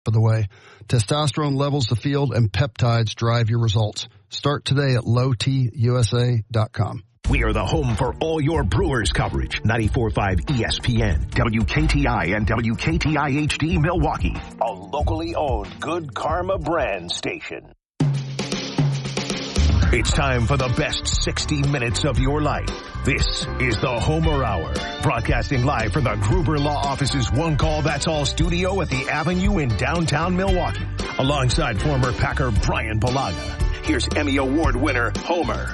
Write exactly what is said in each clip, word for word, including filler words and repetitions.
By the way, testosterone levels the field and peptides drive your results. Start today at low t u s a dot com. We are the home for all your Brewers coverage. ninety-four point five E S P N, W K T I and W K T I H D Milwaukee, a locally owned Good Karma brand station. It's time for the best sixty minutes of your life. This is the Homer Hour, broadcasting live from the Gruber Law Office's One Call That's All studio at the Avenue in downtown Milwaukee, alongside former Packer Brian Bulaga. Here's Emmy Award winner Homer.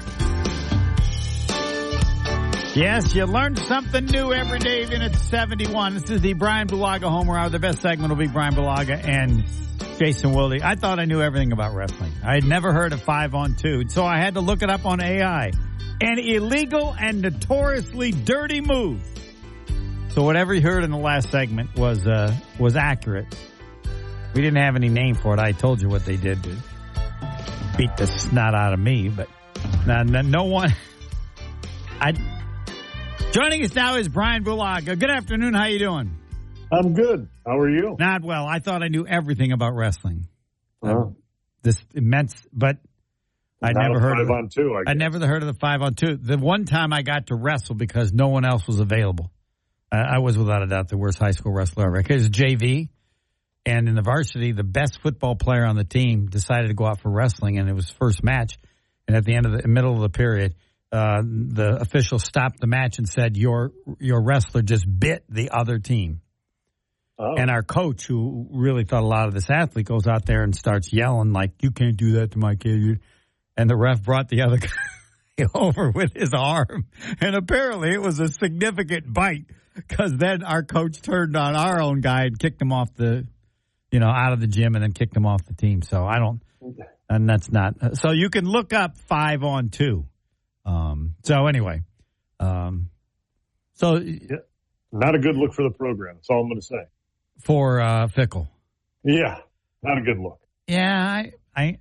Yes, you learn something new every day, even at seventy-one. This is the Brian Bulaga Homer Hour. The best segment will be Brian Bulaga and Jason Wilde. I thought I knew everything about wrestling. I had never heard of five on two, so I had to look it up on A I. An illegal and notoriously dirty move. So whatever you heard in the last segment was uh, was accurate. We didn't have any name for it. I told you what they did to beat the snot out of me, but no, no, no one. I. Joining us now is Brian Bulaga. Good afternoon. How you doing? I'm good. How are you? Not well. I thought I knew everything about wrestling. Uh, this immense, but I never heard five of on two. I, I never heard of the five on two. The one time I got to wrestle because no one else was available. Uh, I was without a doubt the worst high school wrestler ever. It was J V, and in the varsity, the best football player on the team decided to go out for wrestling, and it was first match. And at the end of the middle of the period, uh, the official stopped the match and said, "Your your wrestler just bit the other team." Oh. And our coach, who really thought a lot of this athlete, goes out there and starts yelling like, "You can't do that to my kid." And the ref brought the other guy over with his arm. And apparently it was a significant bite because then our coach turned on our own guy and kicked him off the, you know, out of the gym and then kicked him off the team. So I don't, and that's not, so you can look up five on two. Um, so anyway, um, so. Yeah, not a good look for the program. That's all I'm going to say. For uh, Fickle. Yeah, not a good look. Yeah, I, I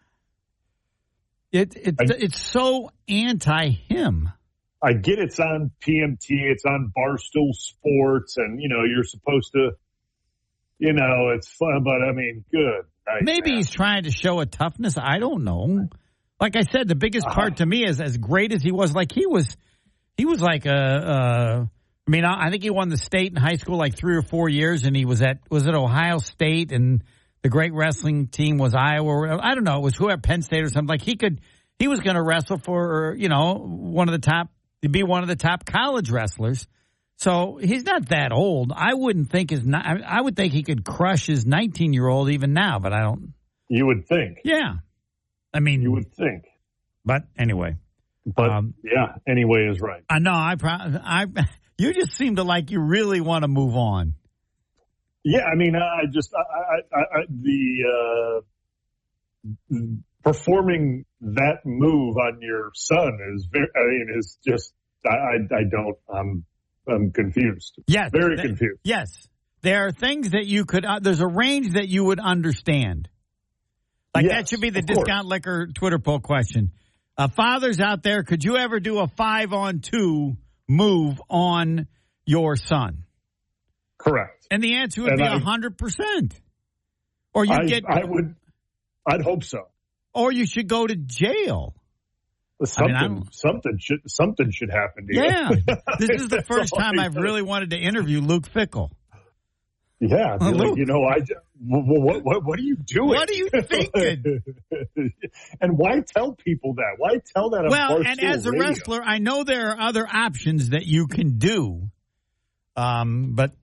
it it I, it's so anti him. I get it's on P M T, it's on Barstool Sports, and you know you're supposed to, you know, it's fun, but I mean, good. Night, Maybe man. He's trying to show a toughness. I don't know. Like I said, the biggest part uh, to me is as great as he was. Like he was, he was like a. a I mean, I think he won the state in high school like three or four years, and he was at was it Ohio State, and the great wrestling team was Iowa. I don't know, it was who at Penn State or something. Like he could, he was going to wrestle for you know one of the top, to be one of the top college wrestlers. So he's not that old. I wouldn't think his. I would think he could crush his nineteen year old even now, but I don't. You would think. Yeah, I mean, you would think. But anyway, but um, yeah, anyway is right. I know. I I. You just seem to like you really want to move on. Yeah, I mean, I just I, I, I, the uh, performing that move on your son is very. I mean, is just I, I, I don't. I'm I'm confused. Yes, very th- confused. Yes, there are things that you could. Uh, there's a range that you would understand. Like yes, that should be the discount course. liquor Twitter poll question. Uh, fathers out there, could you ever do a five on two move on your son? Correct. And the answer would and be I, one hundred percent. Or you I, get I would I'd hope so. Or you should go to jail. Something I mean, something should something should happen to you. Yeah. This is the first time I've really wanted to interview Luke Fickell. Yeah, uh, like, you know, I what, what what are you doing? What are you thinking? And why tell people that? Why tell that? On well, Barstool and as a Radio? wrestler, I know there are other options that you can do, um, but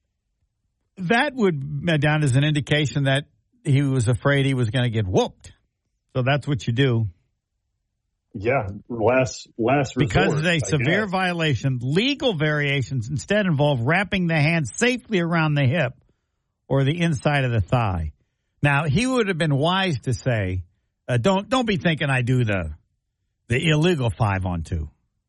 that would be down as an indication that he was afraid he was going to get whooped. So that's what you do. Yeah, last last resort, because of a severe violation, legal variations instead involve wrapping the hand safely around the hip or the inside of the thigh. Now, he would have been wise to say, uh, "Don't don't be thinking I do the the illegal five on two,"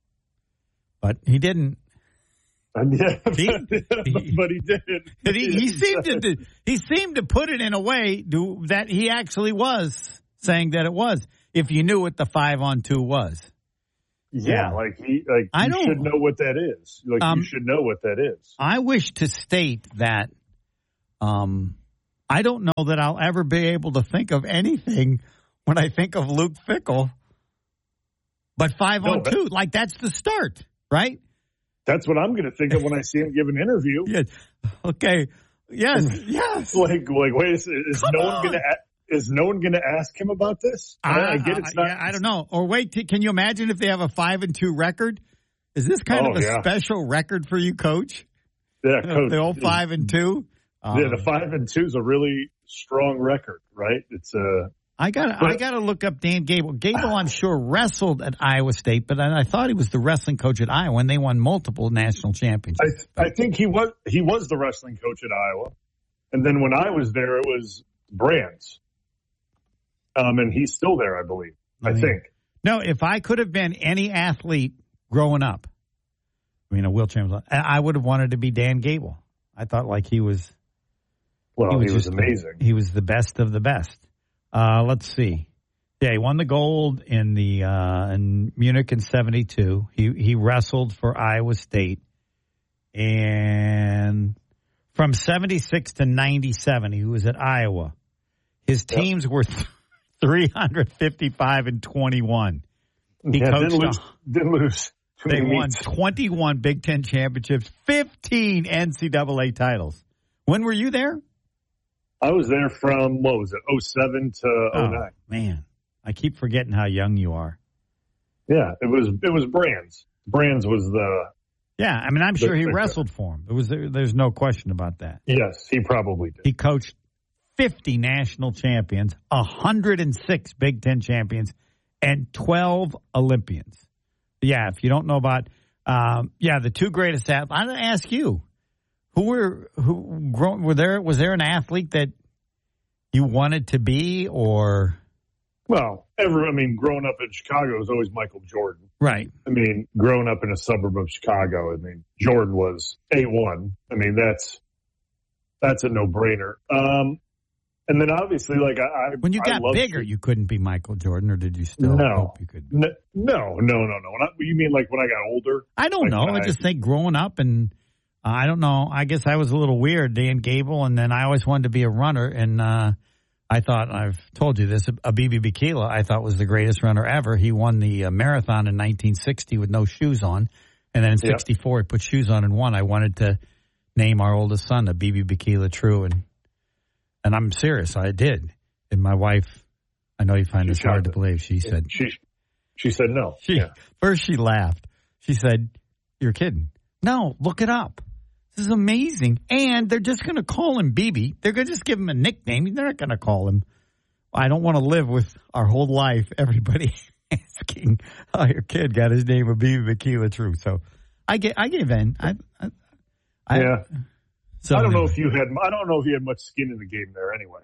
but he didn't. Um, yeah, he, but, he, but he didn't. He, he seemed to he seemed to put it in a way to, that he actually was saying that it was. If you knew what the five on two was. Yeah, yeah. like he like I you don't, should know what that is. Like um, you should know what that is. I wish to state that um, I don't know that I'll ever be able to think of anything when I think of Luke Fickell. But five No, on two, like that's the start, right? That's what I'm going to think of when I see him give an interview. Yeah. Okay. Yes. Yes. Like, like, wait, is, is Come no one on. going to is no one going to ask him about this? I, I get it's I, not. yeah, I don't know. Or wait, t- can you imagine if they have a five and two record? Is this kind Oh, of a yeah. special record for you, Coach? Yeah, coach. The old five and two. Um, Yeah, the five and two is a really strong record, right? It's a. I got I got to look up Dan Gable. Gable, I'm sure, wrestled at Iowa State, but I, I thought he was the wrestling coach at Iowa, and they won multiple national championships. I, I think he was he was the wrestling coach at Iowa, and then when I was there, it was Brands, um, and he's still there, I believe. I, I mean, think. No, if I could have been any athlete growing up, I mean, a wheelchair, I would have wanted to be Dan Gable. I thought like he was. Well, he was, he was just, amazing. He was the best of the best. Uh, let's see. Yeah, he won the gold in the uh, in Munich in seventy-two. He he wrestled for Iowa State, and from seventy-six to ninety-seven, he was at Iowa. His teams yep. were th- three hundred fifty-five and twenty-one. He yeah, coached. Didn't lose. Didn't lose. They won meets. twenty-one Big Ten championships, fifteen N C double A titles. When were you there? I was there from, what was it, oh seven to oh nine. Oh, man, I keep forgetting how young you are. Yeah, it was it was Brands. Brands was the... Yeah, I mean, I'm sure he the, wrestled for him. It was There's no question about that. Yes, he probably did. He coached fifty national champions, one hundred six Big Ten champions, and twelve Olympians. Yeah, if you don't know about, um, yeah, the two greatest athletes. I'm going to ask you. Who were who grown, were there? Was there an athlete that you wanted to be, or? Well, ever. I mean, growing up in Chicago was always Michael Jordan. Right. I mean, growing up in a suburb of Chicago, I mean, Jordan was A one. I mean, that's that's a no brainer. Um, and then obviously, like I, when you got bigger, to, you couldn't be Michael Jordan, or did you still? No, hope you could. No, no, no, no. no. When I, you mean like when I got older? I don't like know. I, I just think growing up and. Uh, I don't know. I guess I was a little weird, Dan Gable, and then I always wanted to be a runner. And uh, I thought, I've told you this, Abebe Bikila I thought was the greatest runner ever. He won the uh, marathon in nineteen sixty with no shoes on. And then in sixty-four, yep. he put shoes on and won. I wanted to name our oldest son Abebe Bikila True. And and I'm serious. I did. And my wife, I know you find this hard to believe, she said. She, she said no. She, yeah. First she laughed. She said, you're kidding. No, look it up. This is amazing. And they're just going to call him B B. They're going to just give him a nickname. They're not going to call him. I don't want to live with our whole life everybody asking how your kid got his name of Abebe Bikila True. So I get, I gave in. I, I, I yeah. So I don't anyway. know if you had. I don't know if you had much skin in the game there. Anyway.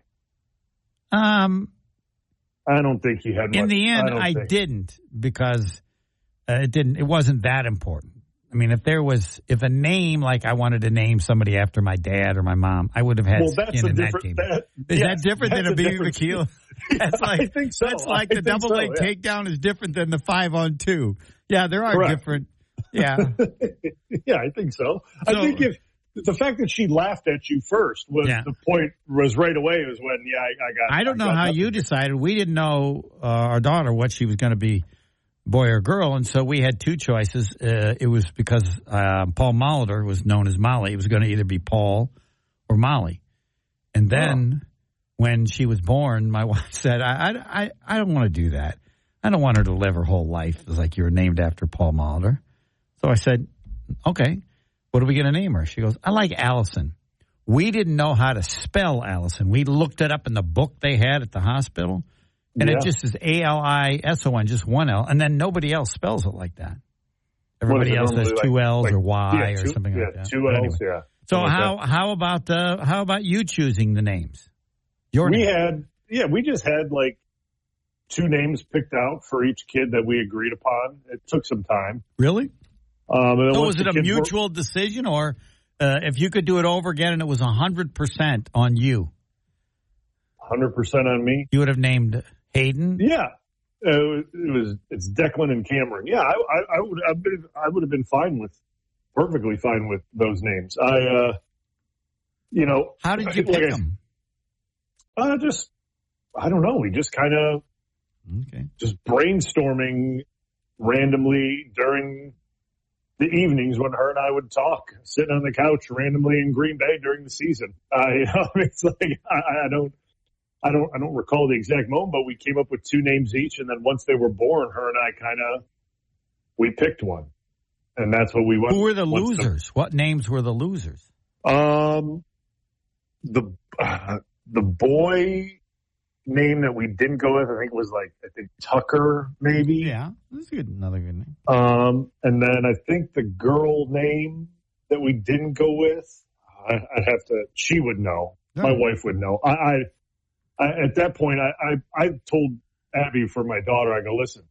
Um, I don't think you had. In much, the end, I, I didn't because uh, it didn't. It wasn't that important. I mean, if there was, if a name, like I wanted to name somebody after my dad or my mom, I would have had well, that's skin a in that different, game. that, is yes, that different than a Abebe Bikila? That's like, I think so. That's like I the think double so, leg yeah. takedown is different than the five on two. Yeah, there are Correct. different. Yeah. yeah, I think so. so. I think if the fact that she laughed at you first was Yeah. the point was right away was when, yeah, I, I got I don't I know got how nothing. you decided. We didn't know uh, our daughter what she was going to be, boy or girl, and so we had two choices. Uh, it was because uh, Paul Molitor was known as Molly. It was going to either be Paul or Molly. And then oh. when she was born, my wife said, I, I, I don't want to do that. I don't want her to live her whole life as like you were named after Paul Molitor. So I said, okay, what are we going to name her? She goes, I like Allison. We didn't know how to spell Allison. We looked it up in the book they had at the hospital. And yeah. it just is A L I S O N, just one L. And then nobody else spells it like that. Everybody else has two like, L's like, or Y yeah, or two, something yeah, like that. Two but L's, anyway. yeah. So like how that. how about uh, how about you choosing the names? Your we name. had yeah, we just had like two names picked out for each kid that we agreed upon. It took some time. Really? Um, and so once was it the a kids mutual were, decision, or uh, if you could do it over again and it was a hundred percent on you? Hundred percent on me. You would have named Hayden. Yeah. Uh, it was it's Declan and Cameron. Yeah, I, I, I would I've been, I would have been fine with perfectly fine with those names. I, uh, you know, how did you like pick I, them? Uh, just, I don't know. We just kind of okay. just brainstorming randomly during the evenings when her and I would talk, sitting on the couch randomly in Green Bay during the season. Uh, you know, it's like I, I don't, I don't, I don't recall the exact moment, but we came up with two names each, and then once they were born, her and I kind of we picked one, and that's what we went. Who were the went losers? To. What names were the losers? Um, the uh, the boy name that we didn't go with, I think was like I think Tucker, maybe. Yeah, that's good. Another good name. Um, and then I think the girl name that we didn't go with, I, I'd have to. She would know. Yeah. My wife would know. I, I, I at that point, I, I, I told Abby for my daughter, I go, listen,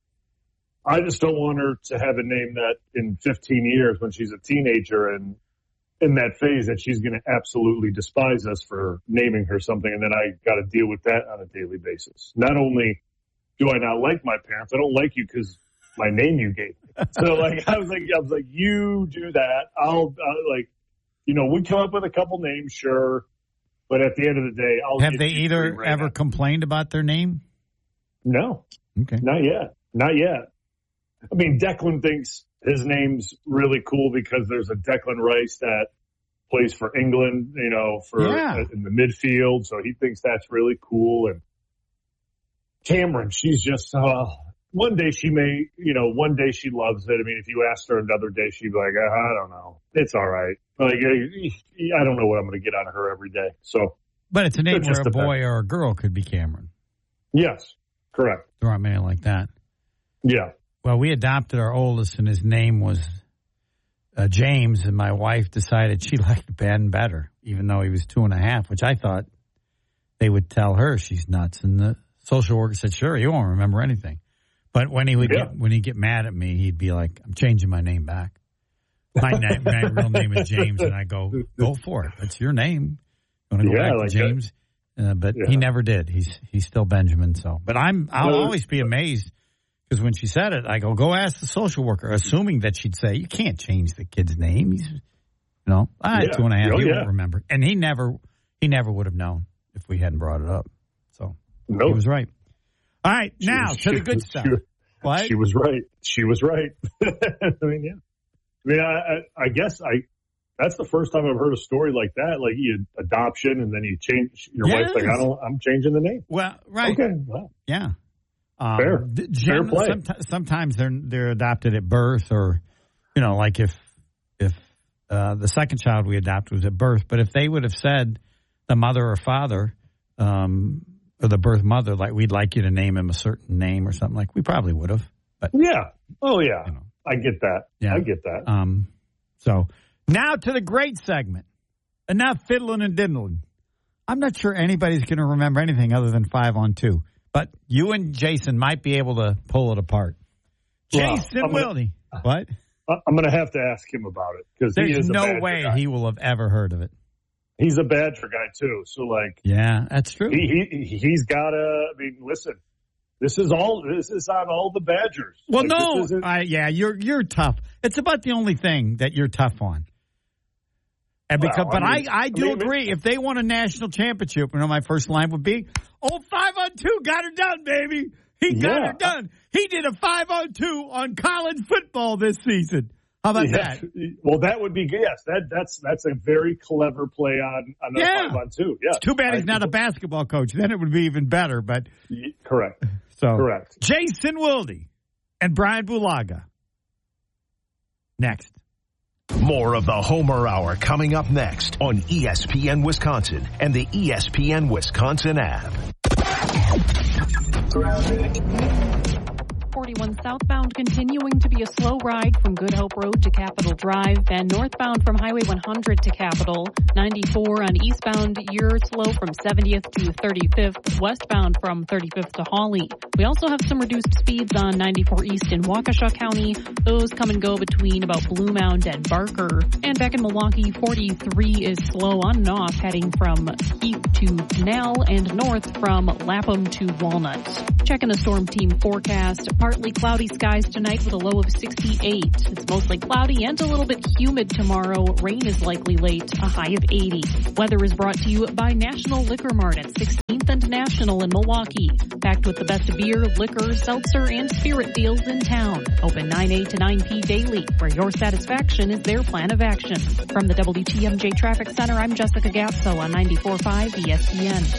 I just don't want her to have a name that in fifteen years, when she's a teenager and in that phase, that she's going to absolutely despise us for naming her something, and then I got to deal with that on a daily basis. Not only do I not like my parents, I don't like you because my name you gave me. So like I was like I was like you do that. I'll uh, like you know we come up with a couple names, sure, but at the end of the day, I'll have give they you either three right ever now. complained about their name? No, Okay, not yet, not yet. I mean, Declan thinks his name's really cool because there's a Declan Rice that plays for England, you know, for Yeah. uh, in the midfield. So he thinks that's really cool. And Cameron, she's just, uh, one day she may, you know, one day she loves it. I mean, if you asked her another day, she'd be like, uh, I don't know. It's all right. Like, I don't know what I'm going to get out of her every day. So, but it's a name It where just a depends. boy or a girl could be Cameron. yes, correct. Throw a man like that. Yeah. Well, we adopted our oldest, and his name was uh, James, and my wife decided she liked Ben better, even though he was two and a half, which I thought they would tell her she's nuts. And the social worker said, sure, you won't remember anything. But when he would Yeah. get, when he'd get mad at me, he'd be like, I'm changing my name back. My, na- my real name is James, and I go, go for it. That's your name. You want to go Yeah, back I like to James? Uh, but Yeah. he never did. He's he's still Benjamin. So, but I'm I'll No, always be amazed. Because when she said it, I go, go ask the social worker, assuming that she'd say, you can't change the kid's name. He's, you know, ah, Yeah. two and a half. Oh, he yeah. won't remember. And he never, he never would have known if we hadn't brought it up. So No, he was right. All right, She now was- to the she good was- stuff. she was- What? She was right. She was right. I mean, yeah. I mean, I, I, I guess I. That's the first time I've heard a story like that. Like you adoption, and then you change. Your wife's like, Yes. I don't. I'm changing the name. Well, right. Okay. Well, Yeah. Um, Fair. th- Fair gen- play. someti- sometimes they're they're adopted at birth, or you know, like if if uh, the second child we adopted was at birth, but if they would have said the mother or father, um, or the birth mother, like we'd like you to name him a certain name or something, like we probably would have. But yeah. Oh yeah. you know, I get that. Yeah. I get that. um, so now to the great segment. Enough fiddling and diddling. I'm not sure anybody's going to remember anything other than five on two. But you and Jason might be able to pull it apart. Well, Jason I'm gonna- Wilde. What? I- I'm going to have to ask him about it because he There's is a no Badger way guy. he will have ever heard of it. He's a Badger guy too. So like, Yeah, that's true. he he he's got to. I mean, listen. This is all. This is on all the Badgers. well, Like, no. this isn't- I, yeah, you're you're tough. It's about the only thing that you're tough on. And because, Well, but I mean- I, I do I mean, agree. If they won a national championship, you know, my first line would be, "Oh, five on two, got her done, baby. He got Yeah. her done. He did a five on two on college football this season. How about Yes. that? Well, that would be yes. That that's that's a very clever play on on a Yeah. five on two. Yeah, Too bad he's I- not a basketball coach. Then it would be even better. But Correct. so Correct. Jason Wilde and Brian Bulaga next. More of the Homer Hour coming up next on E S P N Wisconsin and the E S P N Wisconsin app. forty-one southbound continuing to be a slow ride from Good Hope Road to Capitol Drive, and northbound from Highway one hundred to Capitol. ninety-four on eastbound, you're slow from seventieth to thirty-fifth, westbound from thirty-fifth to Hawley. We also have some reduced speeds on ninety-four east in Waukesha County. Those come and go between about Blue Mound and Barker. And back in Milwaukee, forty-three is slow on and off heading from Heath to Canal and north from Lapham to Walnut. Checking the storm team forecast. Partly cloudy skies tonight with a low of sixty-eight. It's mostly cloudy and a little bit humid tomorrow. Rain is likely late, a high of eighty. Weather is brought to you by National Liquor Mart at sixty. and National in Milwaukee. Packed with the best beer, liquor, seltzer, and spirit deals in town. Open nine a to nine p daily, where your satisfaction is their plan of action. From the W T M J Traffic Center, I'm Jessica Gapso on ninety-four point five E S P N.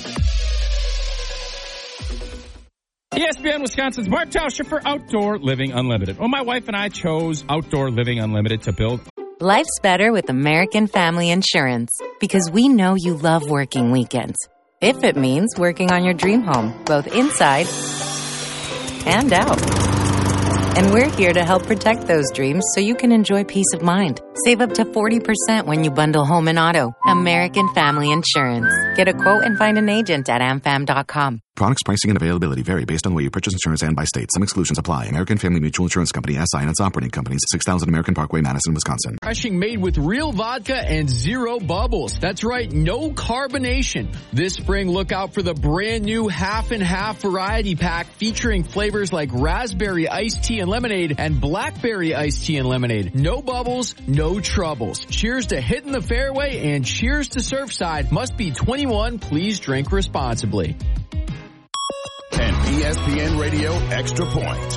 E S P N Wisconsin's Mark Tauscher for Outdoor Living Unlimited. Well, my wife and I chose Outdoor Living Unlimited to build. Life's better with American Family Insurance because we know you love working weekends. If it means working on your dream home, both inside and out. And we're here to help protect those dreams so you can enjoy peace of mind. Save up to forty percent when you bundle home and auto. American Family Insurance. Get a quote and find an agent at am fam dot com. Products, pricing, and availability vary based on the way you purchase insurance and by state. Some exclusions apply. American Family Mutual Insurance Company, S I and its operating companies, six thousand American Parkway, Madison, Wisconsin. Refreshing made with real vodka and zero bubbles. That's right, no carbonation. This spring, look out for the brand new half and half variety pack featuring flavors like raspberry iced tea and lemonade and blackberry iced tea and lemonade. No bubbles, no troubles. Cheers to hitting the fairway and cheers to Surfside. Must be twenty-one. Please drink responsibly. And E S P N Radio Extra Point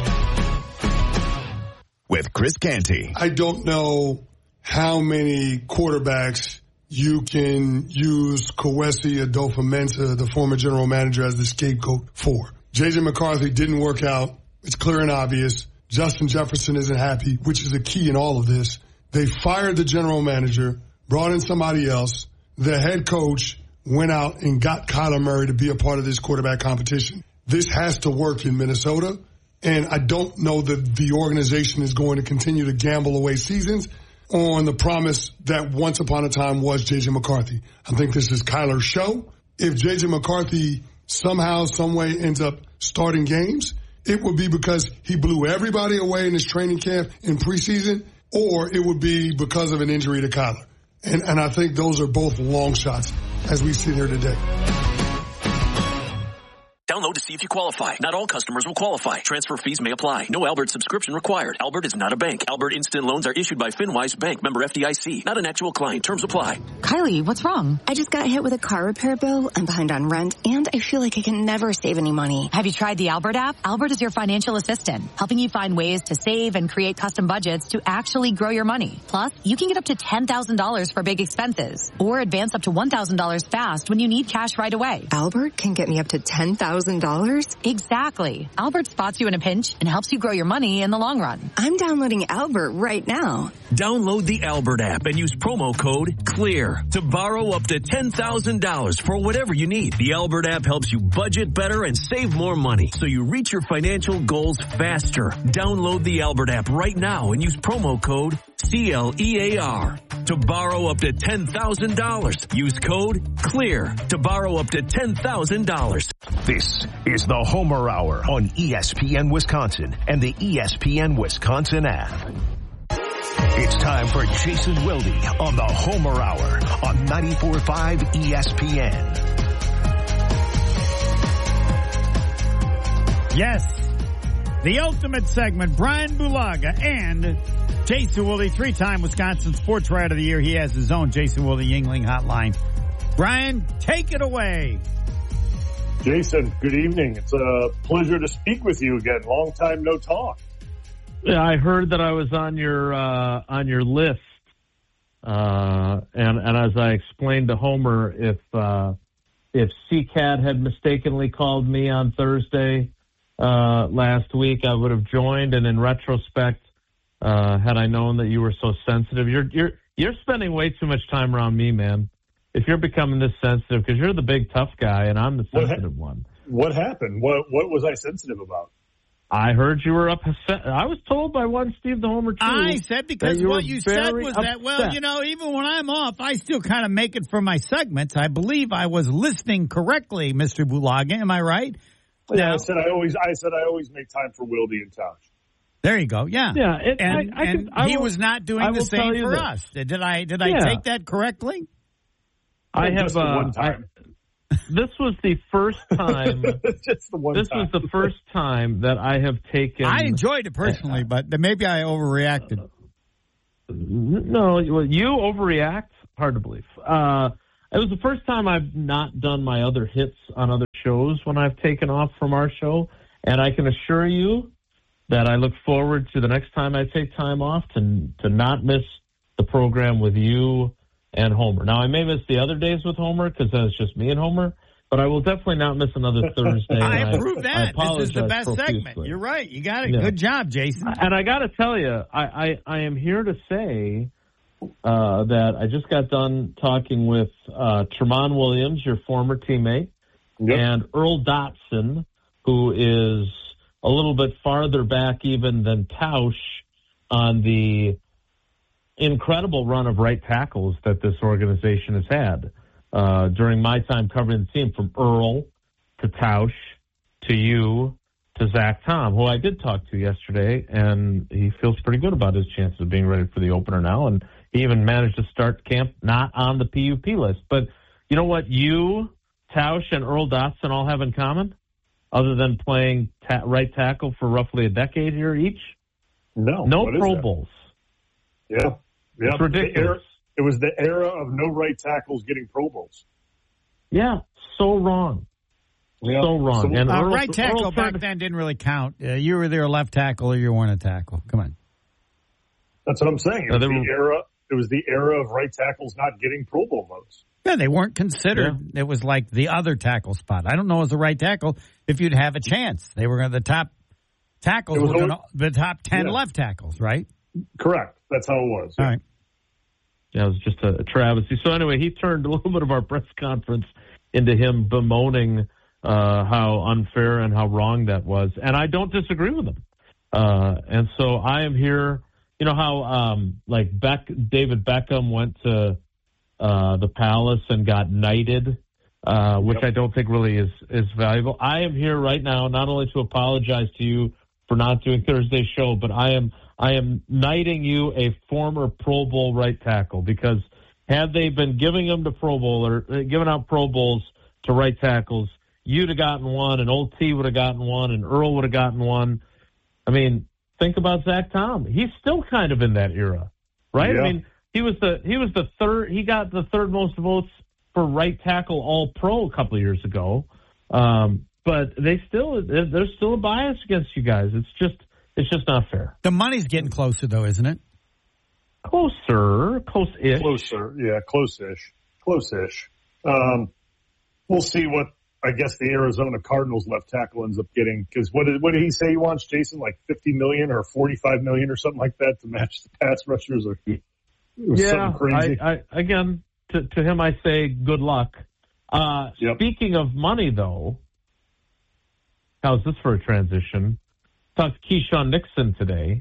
with Chris Canty. I don't know how many quarterbacks you can use Kwesi Adofo-Mensah, the former general manager, as the scapegoat for. J J McCarthy didn't work out. It's clear and obvious. Justin Jefferson isn't happy, which is a key in all of this. They fired the general manager, brought in somebody else. The head coach went out and got Kyler Murray to be a part of this quarterback competition. This has to work in Minnesota, and I don't know that the organization is going to continue to gamble away seasons on the promise that once upon a time was J J McCarthy. I think this is Kyler's show. If J J McCarthy somehow, some way ends up starting games, it would be because he blew everybody away in his training camp in preseason, or it would be because of an injury to Kyler. And, and I think those are both long shots as we sit here today. Download to see if you qualify. Not all customers will qualify. Transfer fees may apply. No Albert subscription required. Albert is not a bank. Albert Instant Loans are issued by FinWise Bank, member F D I C. Not an actual client. Terms apply. Kylie, what's wrong? I just got hit with a car repair bill. I'm behind on rent, and I feel like I can never save any money. Have you tried the Albert app? Albert is your financial assistant, helping you find ways to save and create custom budgets to actually grow your money. Plus, you can get up to ten thousand dollars for big expenses, or advance up to one thousand dollars fast when you need cash right away. Albert can get me up to ten thousand dollars? Exactly. Albert spots you in a pinch and helps you grow your money in the long run. I'm downloading Albert right now. Download the Albert app and use promo code CLEAR to borrow up to ten thousand dollars for whatever you need. The Albert app helps you budget better and save more money so you reach your financial goals faster. Download the Albert app right now and use promo code C L E A R to borrow up to ten thousand dollars. Use code CLEAR to borrow up to ten thousand dollars. This is the Homer Hour on E S P N Wisconsin and the E S P N Wisconsin app. It's time for Jason Wilde on the Homer Hour on ninety-four point five E S P N. Yes, the ultimate segment, Brian Bulaga and Jason Wilde, three-time Wisconsin Sports Writer of the Year. He has his own Jason Wilde Yingling hotline. Brian, take it away. Jason, good evening. It's a pleasure to speak with you again. Long time no talk. Yeah, I heard that I was on your uh, on your list, uh, and and as I explained to Homer, if uh, if C CAT had mistakenly called me on Thursday uh, last week, I would have joined. And in retrospect, uh, had I known that you were so sensitive, you're you're you're spending way too much time around me, man. If you're becoming this sensitive, because you're the big tough guy and I'm the sensitive what ha- one. What happened? What what was I sensitive about? I heard you were upset. I was told by one Steve the Homer, too. I said because you what you said was upset. that, well, you know, even when I'm off, I still kind of make it for my segments. I believe I was listening correctly, Mister Bulaga. Am I right? Yeah, now, I said I always I said I always make time for Wilde and Tosh. There you go. Yeah. Yeah. It, and I, I and can, I he will, was not doing the same for this. us. Did I Did I yeah. take that correctly? I have just the uh, one time. I, this was the first time. just the one this time. was the first time that I have taken. I enjoyed it personally, uh, but maybe I overreacted. No, you overreact. Hard to believe. Uh, it was the first time I've not done my other hits on other shows when I've taken off from our show, and I can assure you that I look forward to the next time I take time off to to not miss the program with you and Homer. Now, I may miss the other days with Homer because then it's just me and Homer, but I will definitely not miss another Thursday. I approve that. I this is the best profusely. segment. You're right. You got it. Yeah. Good job, Jason. And I got to tell you, I, I, I am here to say uh, that I just got done talking with uh, Tremont Williams, your former teammate, yep. and Earl Dotson, who is a little bit farther back even than Tausch on the incredible run of right tackles that this organization has had uh, during my time covering the team, from Earl to Tausch to you to Zach Tom, who I did talk to yesterday, and he feels pretty good about his chances of being ready for the opener now, and he even managed to start camp not on the P U P list. But you know what you, Tausch, and Earl Dotson all have in common, other than playing ta- right tackle for roughly a decade here each? No. No Pro Bowls. Yeah. Yeah. It's ridiculous. Era, it was the era of no right tackles getting Pro Bowls. Yeah, so wrong. Yeah. So wrong. So, and uh, Earl, right tackle Earl back to... then didn't really count. Uh, you were either a left tackle or you weren't a tackle. Come on. That's what I'm saying. It was, no, the, were... era, it was the era of right tackles not getting Pro Bowl votes. Yeah, they weren't considered. Yeah. It was like the other tackle spot. I don't know as a right tackle if you'd have a chance. They were the top tackles, were gonna, the top ten yeah. left tackles, right? Correct. That's how it was. All right. Yeah, it was just a, a travesty. So anyway, he turned a little bit of our press conference into him bemoaning uh, how unfair and how wrong that was. And I don't disagree with him. Uh, and so I am here. You know how um, like Beck, David Beckham went to uh, the Palace and got knighted, uh, which yep. I don't think really is, is valuable. I am here right now not only to apologize to you for not doing Thursday's show, but I am I am knighting you a former Pro Bowl right tackle, because had they been giving them to Pro Bowl or uh, giving out Pro Bowls to right tackles, you'd have gotten one, and Old T would have gotten one, and Earl would have gotten one. I mean, think about Zach Tom. He's still kind of in that era, right? Yeah. I mean, he was the he was the third. He got the third most votes for right tackle All Pro a couple of years ago. Um, but they still there's still a bias against you guys. It's just it's just not fair. The money's getting closer, though, isn't it? Closer, close-ish. Closer, yeah, close-ish, close-ish. Um, we'll see what I guess the Arizona Cardinals left tackle ends up getting, because what did what did he say he wants, Jason? Like fifty million or forty-five million or something like that to match the pass rushers? Or yeah, crazy. I, I, again, to, to him I say good luck. Uh, yep. Speaking of money, though, how's this for a transition? Talked to Keyshawn Nixon today.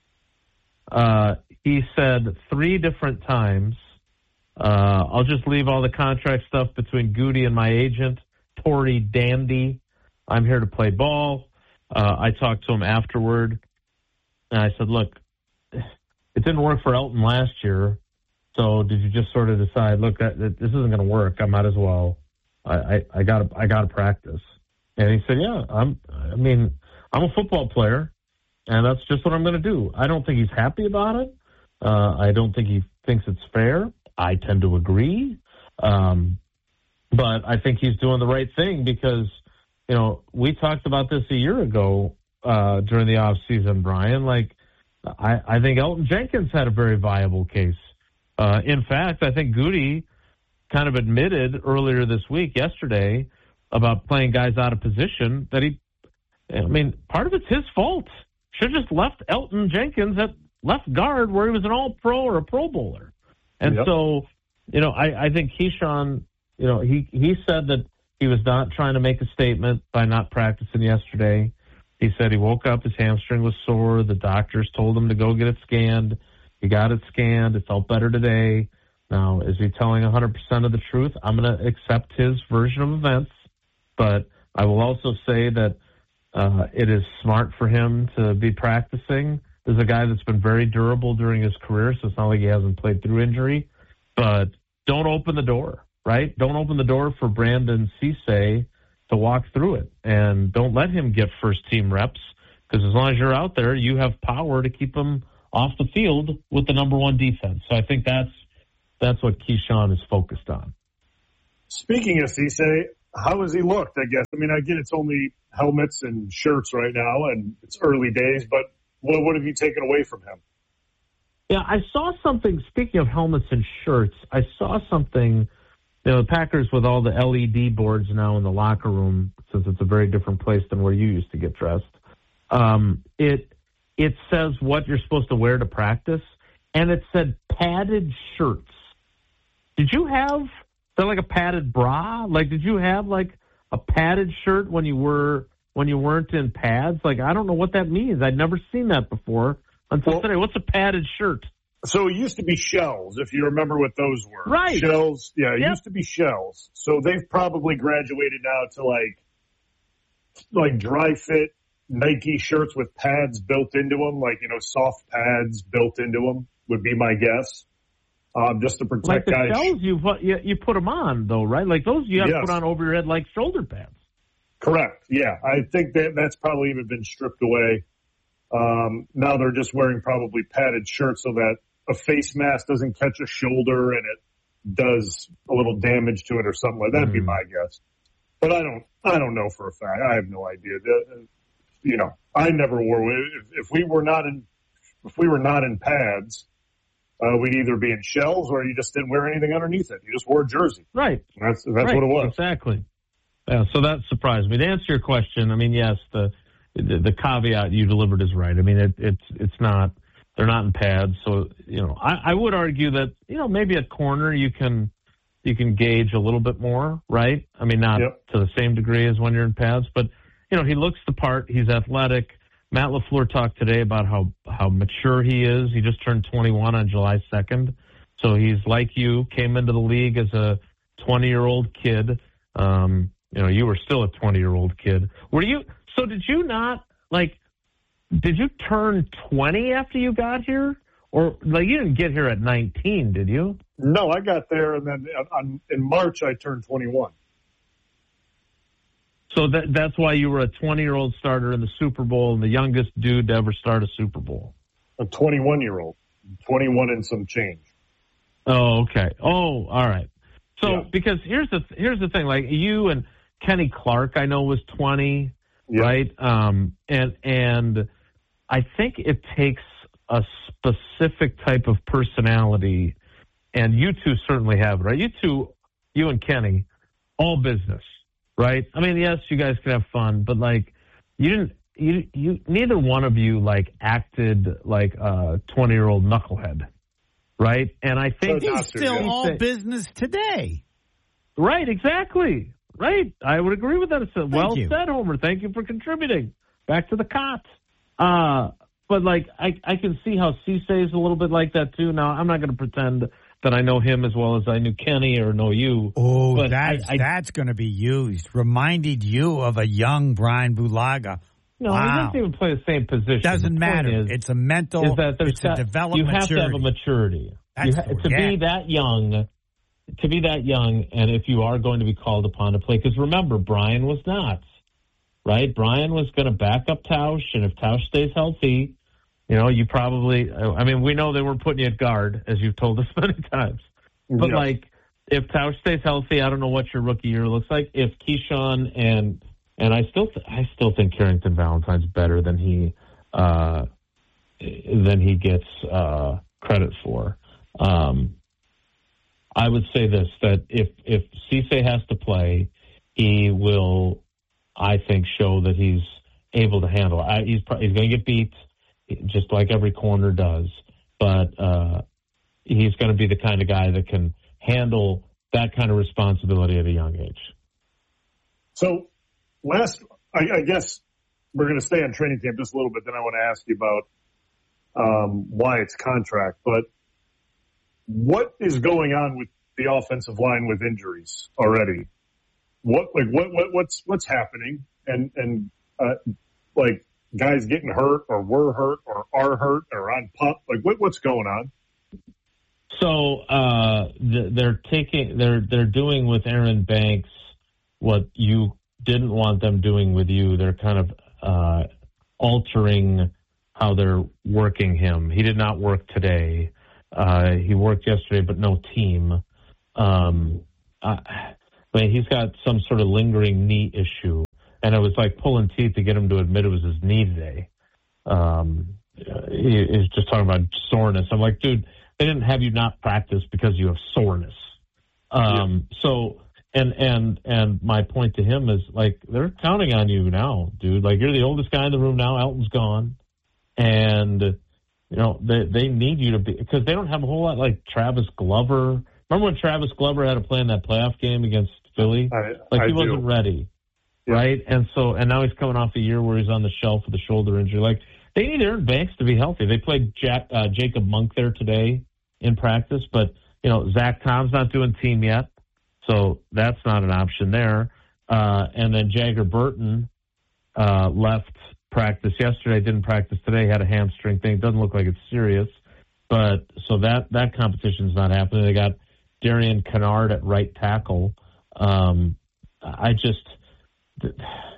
Uh, he said three different times, uh, I'll just leave all the contract stuff between Goody and my agent, Tory Dandy. I'm here to play ball. Uh, I talked to him afterward, and I said, look, it didn't work for Elton last year, so did you just sort of decide, look, that, that this isn't going to work. I might as well. I, I, I got I got to practice. And he said, yeah, I'm. I mean, I'm a football player, and that's just what I'm going to do. I don't think he's happy about it. Uh, I don't think he thinks it's fair. I tend to agree. Um, but I think he's doing the right thing because, you know, we talked about this a year ago uh, during the off season, Brian. Like, I, I think Elton Jenkins had a very viable case. Uh, in fact, I think Goody kind of admitted earlier this week, yesterday, about playing guys out of position that he, I mean, part of it's his fault. Should have just left Elton Jenkins at left guard where he was an all-pro or a Pro Bowler. And yep. so, you know, I, I think Keyshawn, you know, he, he said that he was not trying to make a statement by not practicing yesterday. He said he woke up, his hamstring was sore. The doctors told him to go get it scanned. He got it scanned. It felt better today. Now, is he telling one hundred percent of the truth? I'm going to accept his version of events. But I will also say that uh, it is smart for him to be practicing. There's a guy that's been very durable during his career, so it's not like he hasn't played through injury. But don't open the door, right? Don't open the door for Brandon Cisse to walk through it. And don't let him get first-team reps, because as long as you're out there, you have power to keep him off the field with the number one defense. So I think that's that's what Keyshawn is focused on. Speaking of Cisse, how has he looked, I guess? I mean, I get it's only helmets and shirts right now, and it's early days, but what, what have you taken away from him? Yeah, I saw something, speaking of helmets and shirts, I saw something, you know, the Packers with all the L E D boards now in the locker room, since it's a very different place than where you used to get dressed. Um, it it says what you're supposed to wear to practice, and it said padded shirts. Did you have, is that like a padded bra? Like, did you have like a padded shirt when you were when you weren't in pads? Like, I don't know what that means. I'd never seen that before until well, today. What's a padded shirt? So it used to be shells, if you remember what those were. Right. Shells. Yeah, it yep. used to be shells. So they've probably graduated now to like like dry fit Nike shirts with pads built into them, like, you know, soft pads built into them would be my guess. Um, just to protect like the guys. Shells, you put, you, you put them on, though, right? Like those you have yes. to put on over your head like shoulder pads. Correct. Yeah, I think that that's probably even been stripped away. Um, now they're just wearing probably padded shirts so that a face mask doesn't catch a shoulder and it does a little damage to it or something like that. That'd mm. be my guess. But I don't, I don't know for a fact. I have no idea. The, you know, I never wore. If, if we were not in, if we were not in pads, uh, we'd either be in shells or you just didn't wear anything underneath it. You just wore a jersey. Right. That's that's right. what it was. Exactly. Yeah. So that surprised me. To answer your question, I mean, yes, the the, the caveat you delivered is right. I mean, it, it's it's not. They're not in pads, so you know. I, I would argue that you know maybe at corner you can you can gauge a little bit more, right? I mean, not yep. to the same degree as when you're in pads, but you know he looks the part. He's athletic. Matt LaFleur talked today about how how mature he is. He just turned twenty-one on July second, so he's like you. Came into the league as a twenty-year-old kid. Um, you know, you were still a twenty-year-old kid. Were you? So did you not like? Did you turn twenty after you got here? Or, like, you didn't get here at nineteen, did you? No, I got there, and then on, in March I turned twenty-one. So that that's why you were a twenty-year-old starter in the Super Bowl and the youngest dude to ever start a Super Bowl. A twenty-one-year-old. twenty-one and some change. Oh, okay. Oh, all right. So, yeah. because here's the here's the thing. Like, you and Kenny Clark, I know, was twenty, yeah. right? Um, and and... I think it takes a specific type of personality, and you two certainly have it, right? You two, you and Kenny, all business, right? I mean, yes, you guys can have fun, but like, you didn't, you, you, neither one of you like acted like a twenty-year-old knucklehead, right? And I think he's still all business today, right? Exactly, right? I would agree with that. It's well you. said, Homer. Thank you for contributing. Back to the cot. Uh, but like, I, I can see how Cisse is a little bit like that too. Now, I'm not going to pretend that I know him as well as I knew Kenny or know you. Oh, but that's, I, I, that's going to be used. Reminded you of a young Brian Bulaga. No, wow. he doesn't even play the same position. Doesn't matter. Is, it's a mental, is that it's got, a development. You have maturity. to have a maturity. That's you ha- to be that young, to be that young, and if you are going to be called upon to play, because remember, Brian was not. Right? Brian was going to back up Tausch, and if Tausch stays healthy, you know, you probably, I mean, we know they weren't putting you at guard, as you've told us many times. But, yeah. like, if Tausch stays healthy, I don't know what your rookie year looks like. If Keyshawn and, and I still, th- I still think Carrington Valentine's better than he, uh, than he gets, uh, credit for. Um, I would say this, that if, if Cisse has to play, he will, I think, show that he's able to handle it. I, he's he's going to get beat, just like every corner does. But uh, he's going to be the kind of guy that can handle that kind of responsibility at a young age. So, last, I, I guess we're going to stay on training camp just a little bit. Then I want to ask you about um, Wyatt's contract. But what is going on with the offensive line with injuries already? What like what, what what's what's happening and and uh, like guys getting hurt or were hurt or are hurt or on pup, like what what's going on? So uh, they're taking they're they're doing with Aaron Banks what you didn't want them doing with you. They're kind of uh, altering how they're working him. He did not work today. Uh, he worked yesterday, but no team. Um, I, I mean, he's got some sort of lingering knee issue, and it was like pulling teeth to get him to admit it was his knee today. Um, he, he's just talking about soreness. I'm like, dude, they didn't have you not practice because you have soreness. Um, yeah. So, and and and my point to him is like they're counting on you now, dude. Like you're the oldest guy in the room now. Elton's gone, and you know they they need you to be because they don't have a whole lot like Travis Glover. Remember when Travis Glover had to play in that playoff game against Philly? I, like I he wasn't do. ready, yeah. right? And so and now he's coming off a year where he's on the shelf with a shoulder injury. Like they need Aaron Banks to be healthy. They played Jack, uh, Jacob Monk there today in practice, but you know Zach Tom's not doing team yet. So that's not an option there. Uh, and then Jagger Burton uh, left practice yesterday, didn't practice today, had a hamstring thing. Doesn't look like it's serious. But so that, that competition's not happening. They got Darian Kennard at right tackle. Um, I just,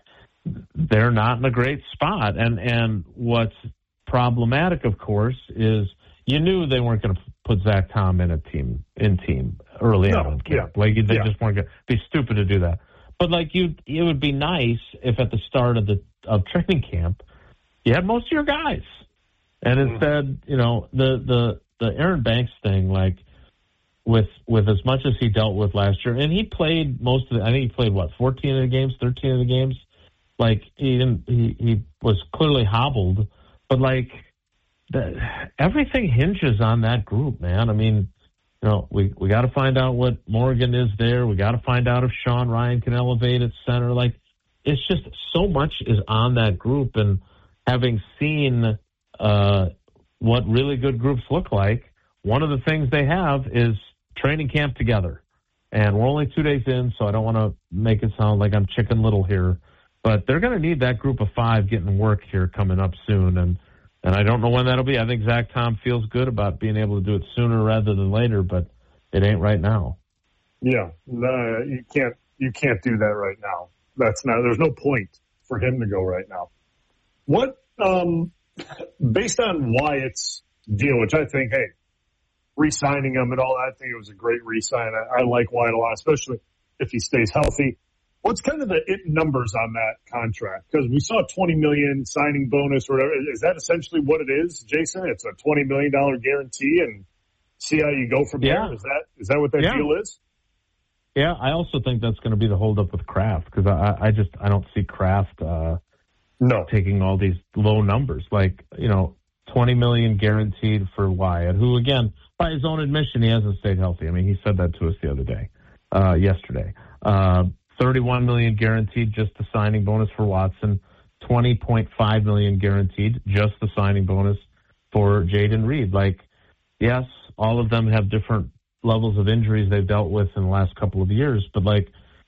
they're not in a great spot. And, and what's problematic, of course, is you knew they weren't going to put Zach Tom in a team in team early no, on in camp. Yeah. Like they yeah. just weren't going to be stupid to do that. But like you, it would be nice if at the start of the of training camp you had most of your guys, and mm. instead, you know, the the the Aaron Banks thing, like with with as much as he dealt with last year, and he played most of the. I think he played what fourteen of the games, thirteen of the games. Like he didn't. He he was clearly hobbled, but like. The, everything hinges on that group, man. I mean, you know, we, we got to find out what Morgan is there. We got to find out if Sean Ryan can elevate at center. Like, it's just so much is on that group. And having seen uh, what really good groups look like, one of the things they have is training camp together. And we're only two days in, so I don't want to make it sound like I'm Chicken Little here. But they're going to need that group of five getting work here coming up soon. And And I don't know when that'll be. I think Zach Tom feels good about being able to do it sooner rather than later, but it ain't right now. Yeah, no, you can't. You can't do that right now. That's not. There's no point for him to go right now. What, um, based on Wyatt's deal, which I think, hey, re-signing him and all that, I think it was a great re-sign. I, I like Wyatt a lot, especially if he stays healthy. What's kind of the it numbers on that contract? Because we saw twenty million dollars signing bonus or whatever. Is that essentially what it is, Jason? It's a twenty million dollars guarantee and see how you go from yeah. there? Is that is that what that yeah. deal is? Yeah, I also think that's going to be the holdup with Kraft because I, I just I don't see Kraft uh, no. taking all these low numbers. Like, you know, twenty million dollars guaranteed for Wyatt, who, again, by his own admission, he hasn't stayed healthy. I mean, he said that to us the other day, uh, yesterday. Uh thirty-one million dollars guaranteed just the signing bonus for Watson, twenty point five million dollars guaranteed just the signing bonus for Jaden Reed. Like, yes, all of them have different levels of injuries they've dealt with in the last couple of years, but like,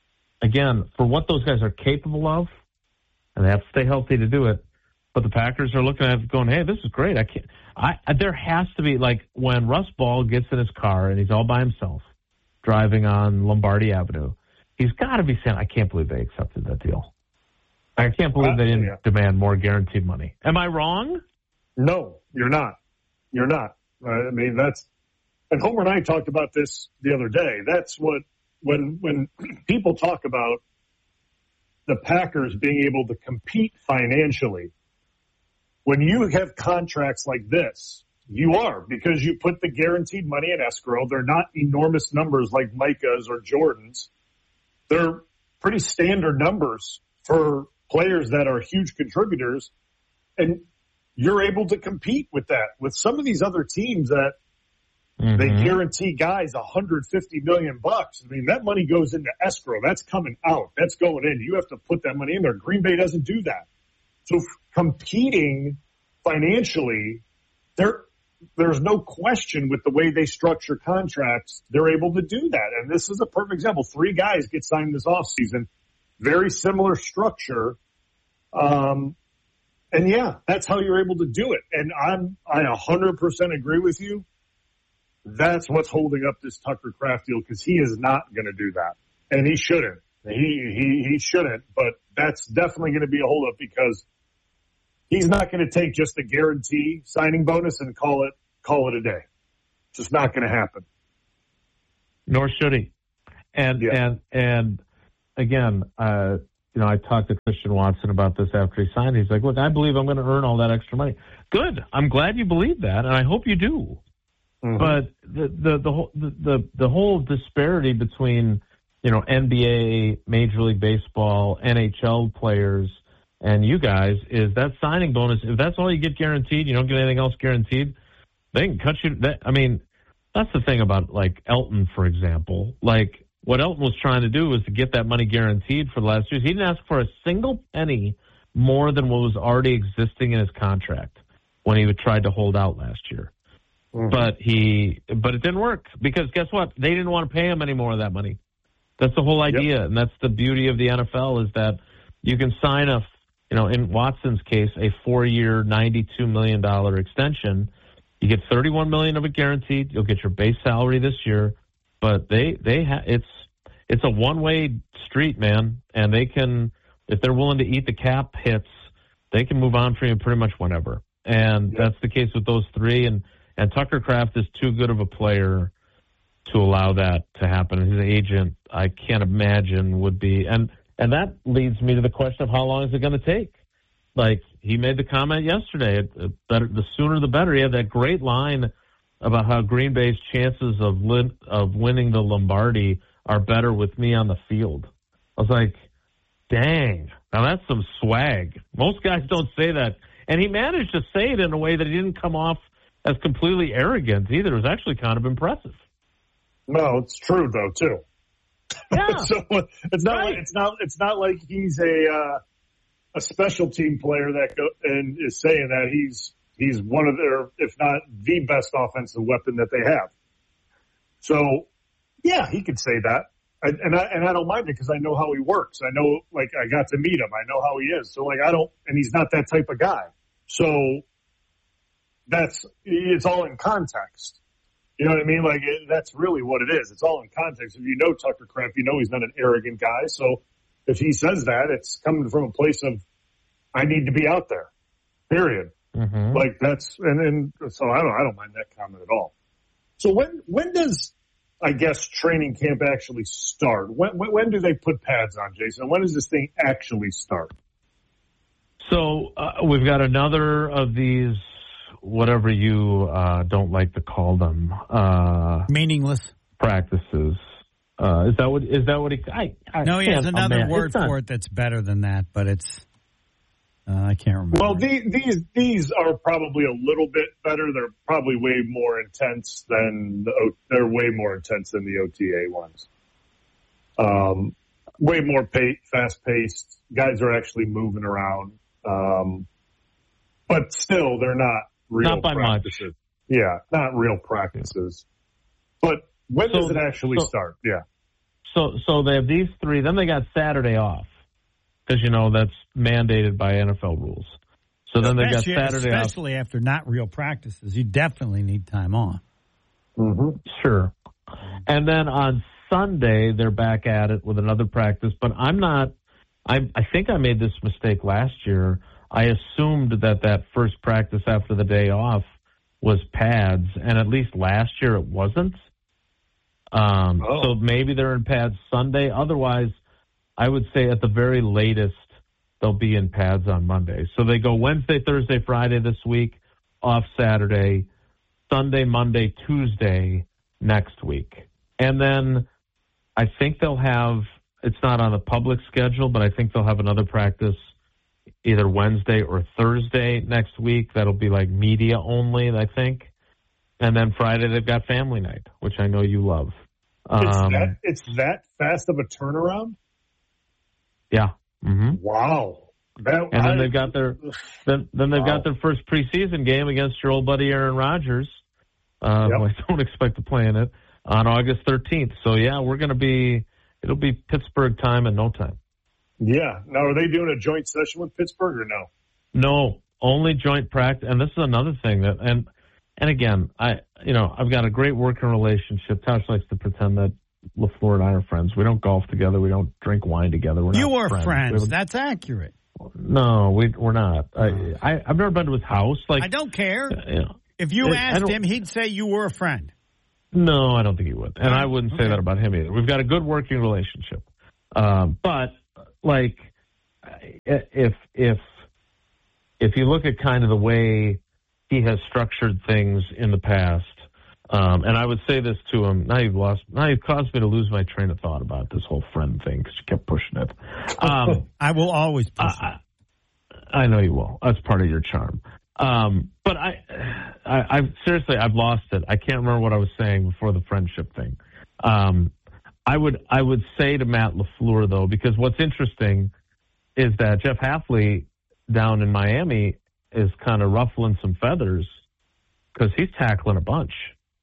again, for what those guys are capable of, and they have to stay healthy to do it, but the Packers are looking at it going, hey, this is great. I can't, I, there has to be, like, when Russ Ball gets in his car and he's all by himself driving on Lombardi Avenue, he's got to be saying, I can't believe they accepted that deal. I can't believe they didn't yeah. demand more guaranteed money. Am I wrong? No, you're not. You're not. I mean, that's, and Homer and I talked about this the other day. That's what, when, when people talk about the Packers being able to compete financially, when you have contracts like this, you are, because you put the guaranteed money in escrow. They're not enormous numbers like Micah's or Jordan's. They're pretty standard numbers for players that are huge contributors, and you're able to compete with that. With some of these other teams that mm-hmm. they guarantee guys one hundred fifty million bucks. I mean, that money goes into escrow. That's coming out. That's going in. You have to put that money in there. Green Bay doesn't do that. So f- competing financially, there there's no question with the way they structure contracts, they're able to do that. And this is a perfect example. Three guys get signed this offseason. Very similar structure. Um, and, yeah, that's how you're able to do it. And I'm, I one hundred percent agree with you. That's what's holding up this Tucker Kraft deal because he is not going to do that. And he shouldn't. He, he, he shouldn't. But that's definitely going to be a holdup because he's not going to take just the guarantee signing bonus and call it call it a day. Just not going to happen. Nor should he. and Yeah. and and again, uh, you know, I talked to Christian Watson about this after he signed. He's like, "Look, I believe I'm going to earn all that extra money." Good. I'm glad you believe that, and I hope you do. Mm-hmm. But the the the whole the, the the whole disparity between, you know, N B A, Major League Baseball, N H L players, and you guys is that signing bonus. If that's all you get guaranteed, you don't get anything else guaranteed. They can cut you. That, I mean, that's the thing about like Elton, for example. Like what Elton was trying to do was to get that money guaranteed for the last years. He didn't ask for a single penny more than what was already existing in his contract when he tried to hold out last year. Mm-hmm. But he, but it didn't work because guess what? They didn't want to pay him any more of that money. That's the whole idea, yep. And that's the beauty of the N F L is that you can sign a, you know, in Watson's case, a four-year, ninety-two million dollars extension. You get thirty-one million dollars of it guaranteed. You'll get your base salary this year, but they they ha- it's it's a one-way street, man, and they can, if they're willing to eat the cap hits, they can move on for you pretty much whenever. And yep. That's the case with those three. And and Tucker Kraft is too good of a player to allow that to happen. His agent, I can't imagine, would be. And, and that leads me to the question of how long is it going to take? Like, he made the comment yesterday, better, the sooner the better. He had that great line about how Green Bay's chances of li- of winning the Lombardi are better with me on the field. I was like, dang, now that's some swag. Most guys don't say that. And he managed to say it in a way that he didn't come off as completely arrogant either. It was actually kind of impressive. No, it's true though too. Yeah, so it's not right. like, it's not it's not like he's a uh, a special team player that go, and is saying that he's he's one of their, if not the best offensive weapon that they have. So yeah, he could say that, I, and I and I don't mind it because I know how he works. I know, like I got to meet him. I know how he is. So like I don't, and he's not that type of guy. So that's it's all in context. You know what I mean? Like, it, that's really what it is. It's all in context. If you know Tucker Kraft, you know he's not an arrogant guy. So if he says that, it's coming from a place of, I need to be out there, period. Mm-hmm. Like, that's, and, and so I don't, I don't mind that comment at all. So when, when does, I guess, training camp actually start? When, when, when do they put pads on, Jason? When does this thing actually start? So uh, we've got another of these, whatever you uh, don't like to call them, uh, meaningless practices. Uh, is that what? Is that what he? I, I no, he has another imagine. word for it that's better than that, but it's uh, I can't remember. Well, these, these these are probably a little bit better. They're probably way more intense than the. They're way more intense than the O T A ones. Um, way more pay, fast paced. Guys are actually moving around, um, but still, they're not. Real not by practices. much. Yeah, not real practices. But when so, does it actually so, start? Yeah. So so they have these three. Then they got Saturday off because, you know, that's mandated by N F L rules. So then they got Saturday especially off. Especially after not real practices. You definitely need time on. Mm-hmm. Sure. And then on Sunday, they're back at it with another practice. But I'm not I, – I think I made this mistake last year. I assumed that that first practice after the day off was pads, and at least last year it wasn't. Um, oh. So maybe they're in pads Sunday. Otherwise, I would say at the very latest they'll be in pads on Monday. So they go Wednesday, Thursday, Friday this week, off Saturday, Sunday, Monday, Tuesday next week. And then I think they'll have, it's not on the public schedule, but I think they'll have another practice either Wednesday or Thursday next week. That'll be like media only, I think. And then Friday they've got family night, which I know you love. Um, it's, that, it's that fast of a turnaround? Yeah. Mm-hmm. Wow. That, and then I, they've got their then, then they've wow. got their first preseason game against your old buddy Aaron Rodgers. Uh, yep. I don't expect to play in it on August thirteenth. So yeah, we're going to be. It'll be Pittsburgh time in no time. Yeah. Now, are they doing a joint session with Pittsburgh or no? No, only joint practice. And this is another thing that, and and again, I you know I've got a great working relationship. Tosh likes to pretend that LaFleur and I are friends. We don't golf together. We don't drink wine together. We're you not are friends. friends. That's accurate. No, we we're not. I, I I've never been to his house. Like I don't care. You know, if you it, asked him, he'd say you were a friend. No, I don't think he would. And I wouldn't okay. say that about him either. We've got a good working relationship. Um, but, like, if if if you look at kind of the way he has structured things in the past, um, and I would say this to him, now you've lost, now you've caused me to lose my train of thought about this whole friend thing because you kept pushing it. Um, I will always push I, it. I know you will. That's part of your charm. Um, but I, I, I seriously, I've lost it. I can't remember what I was saying before the friendship thing. Um, I would, I would say to Matt LaFleur though, because what's interesting is that Jeff Hafley down in Miami is kind of ruffling some feathers because he's tackling a bunch,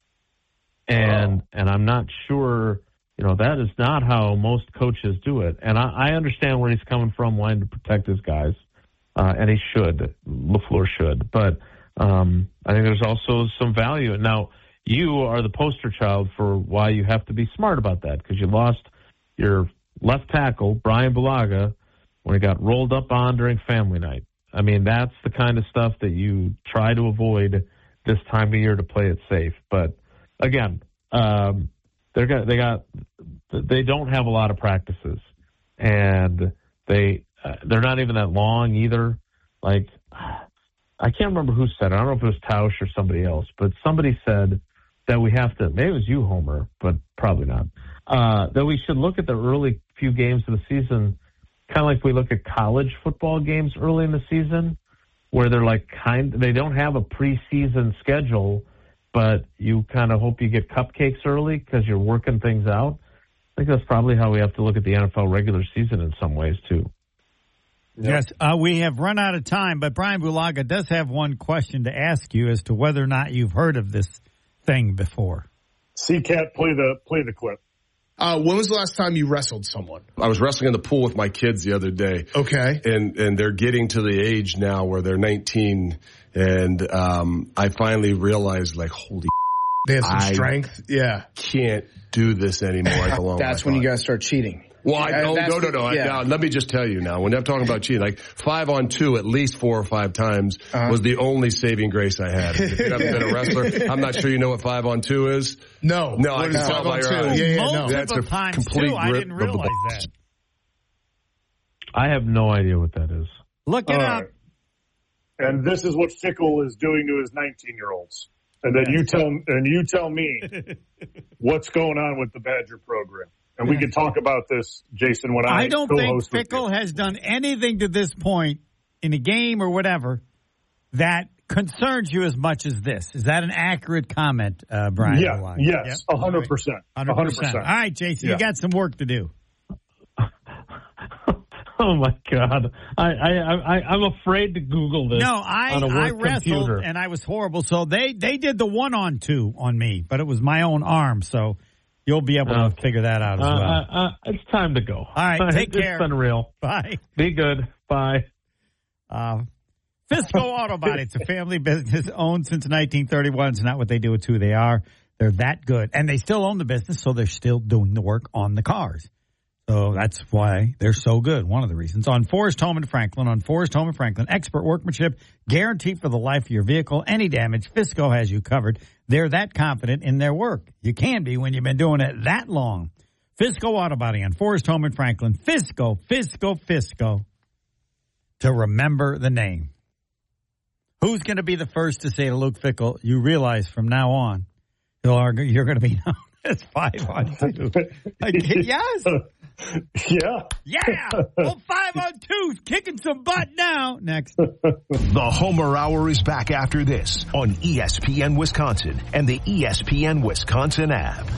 and oh. and I'm not sure, you know, that is not how most coaches do it. And I, I understand where he's coming from, wanting to protect his guys. Uh, and he should. LaFleur should. But um, I think there's also some value. Now, you are the poster child for why you have to be smart about that because you lost your left tackle, Brian Bulaga, when he got rolled up on during family night. I mean, that's the kind of stuff that you try to avoid this time of year to play it safe. But, again, um, they're got, they got they don't have a lot of practices. And they... Uh, they're not even that long either. Like, I can't remember who said it. I don't know if it was Tausch or somebody else, but somebody said that we have to, maybe it was you, Homer, but probably not, uh, that we should look at the early few games of the season kind of like we look at college football games early in the season, where they're like kind, they don't have a preseason schedule, but you kind of hope you get cupcakes early because you're working things out. I think that's probably how we have to look at the N F L regular season in some ways, too. Yep. Yes, uh, we have run out of time, but Brian Bulaga does have one question to ask you as to whether or not you've heard of this thing before. C-Cat, play the play the clip. Uh, when was the last time you wrestled someone? I was wrestling in the pool with my kids the other day. Okay. And and they're getting to the age now where they're nineteen, and um, I finally realized, like, holy they have some I strength. Yeah. Can't do this anymore. Like alone, That's when you got to start cheating. Well, I, no, no, no, no. Yeah. Now, let me just tell you now, when I'm talking about cheating, like five on two at least four or five times uh-huh. was the only saving grace I had. If you haven't been a wrestler, I'm not sure you know what five on two is. No. No, I can tell by your eyes. Yeah, yeah, no. That's a complete too. I grip didn't realize of the that. I have no idea what that is. Look it All up. Right. And this is what Fickle is doing to his nineteen-year-olds. And then yes. you tell and you tell me what's going on with the Badger program. And yeah. we can talk about this, Jason, when I I don't think Fickle has done anything to this point in a game or whatever that concerns you as much as this. Is that an accurate comment, uh, Brian? Yeah, yes, a hundred percent. A hundred percent. All right, Jason, yeah. you got some work to do. Oh my God! I, I I I'm afraid to Google this. No, I on a work I wrestled computer. and I was horrible. So they they did the one on two on me, but it was my own arm. So you'll be able okay. to figure that out as uh, well. Uh, uh, it's time to go. All right, take it's care. It's unreal. Bye. Be good. Bye. Uh, Fisco Auto Body. It's a family business owned since nineteen thirty-one. It's not what they do; it's who they are. They're that good, and they still own the business, so they're still doing the work on the cars. So that's why they're so good. One of the reasons. On Forest Home and Franklin, on Forest Home and Franklin, expert workmanship, guaranteed for the life of your vehicle. Any damage, Fisco has you covered. They're that confident in their work. You can be when you've been doing it that long. Fisco Auto Body on Forest Home and Franklin. Fisco, Fisco, Fisco. To remember the name. Who's going to be the first to say to Luke Fickell, you realize from now on, you're going to be known as five on two. Yes. Yeah. Yeah. Well, five on two, kicking some butt now. Next. The Homer Hour is back after this on E S P N Wisconsin and the E S P N Wisconsin app.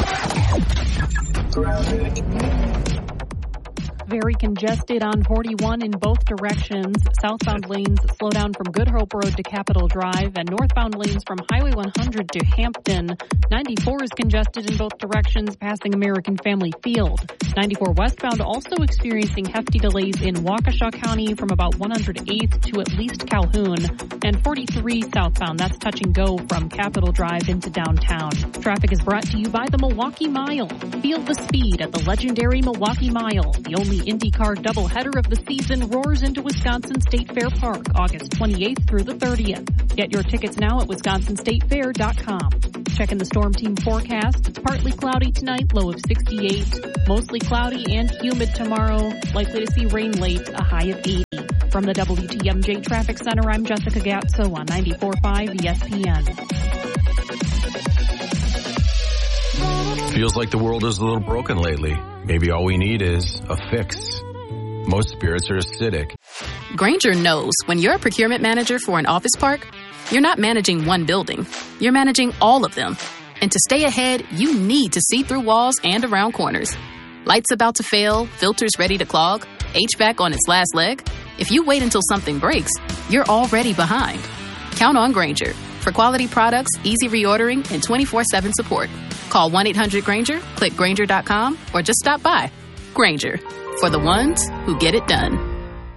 Very congested on forty-one in both directions. Southbound lanes slow down from Good Hope Road to Capitol Drive, and northbound lanes from Highway one hundred to Hampton. ninety-four is congested in both directions, passing American Family Field. ninety-four westbound also experiencing hefty delays in Waukesha County from about one hundred eighth to at least Calhoun. And forty-three southbound, that's touch and go from Capitol Drive into downtown. Traffic is brought to you by the Milwaukee Mile. Feel the speed at the legendary Milwaukee Mile, the only The IndyCar doubleheader of the season roars into Wisconsin State Fair Park August twenty-eighth through the thirtieth. Get your tickets now at wisconsin state fair dot com. Checking the Storm Team forecast. It's partly cloudy tonight, low of sixty-eight. Mostly cloudy and humid tomorrow. Likely to see rain late, a high of eighty. From the W T M J Traffic Center, I'm Jessica Gatso on ninety-four point five E S P N. Feels like the world is a little broken lately. Maybe all we need is a fix. Most spirits are acidic. Grainger knows when you're a procurement manager for an office park, you're not managing one building. You're managing all of them. And to stay ahead, you need to see through walls and around corners. Lights about to fail, filters ready to clog, H V A C on its last leg. If you wait until something breaks, you're already behind. Count on Grainger for quality products, easy reordering, and twenty-four seven support. Call one eight hundred Grainger, click Grainger dot com, or just stop by. Grainger, for the ones who get it done.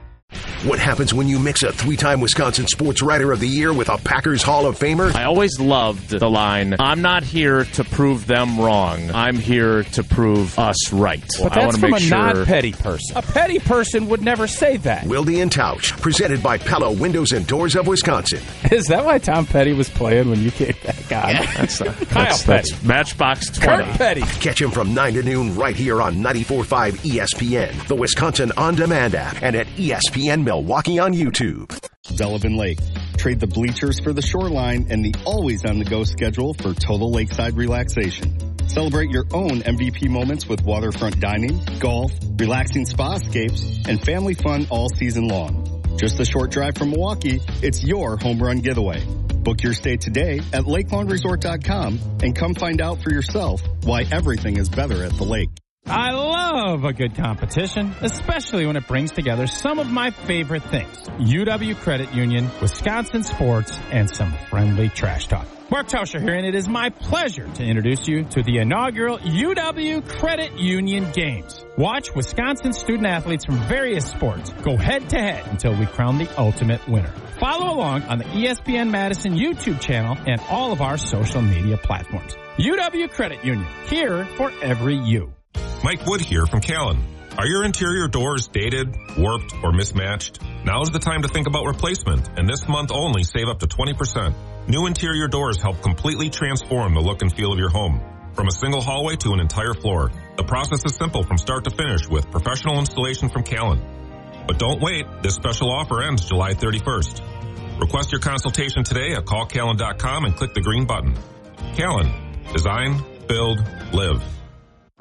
What happens when you mix a three-time Wisconsin Sports Writer of the Year with a Packers Hall of Famer? I always loved the line, I'm not here to prove them wrong. I'm here to prove us right. But I that's want to from make a sure... non-petty person. A petty person would never say that. Wilde and Tausch, presented by Pella Windows and Doors of Wisconsin. Is that why Tom Petty was playing when you kicked that guy? Yeah, that's, uh, Kyle that's, Petty. That's Matchbox twenty. Kurt Petty. Catch him from nine to noon right here on ninety-four point five E S P N, the Wisconsin On Demand app, and at E S P N Milwaukee on YouTube. Delavan Lake. Trade the bleachers for the shoreline and the always-on-the-go schedule for total lakeside relaxation. Celebrate your own M V P moments with waterfront dining, golf, relaxing spa-scapes, and family fun all season long. Just a short drive from Milwaukee, it's your home run getaway. Book your stay today at lake lawn resort dot com and come find out for yourself why everything is better at the lake. I love a good competition, especially when it brings together some of my favorite things. U W Credit Union, Wisconsin sports, and some friendly trash talk. Mark Tauscher here, and it is my pleasure to introduce you to the inaugural U W Credit Union Games. Watch Wisconsin student athletes from various sports go head-to-head until we crown the ultimate winner. Follow along on the E S P N Madison YouTube channel and all of our social media platforms. U W Credit Union, here for every you. Mike Wood here from Callan. Are your interior doors dated, warped, or mismatched? Now's the time to think about replacement, and this month only save up to twenty percent. New interior doors help completely transform the look and feel of your home. From a single hallway to an entire floor, the process is simple from start to finish with professional installation from Callan. But don't wait, this special offer ends July thirty-first. Request your consultation today at call callan dot com and click the green button. Callan. Design, build, live.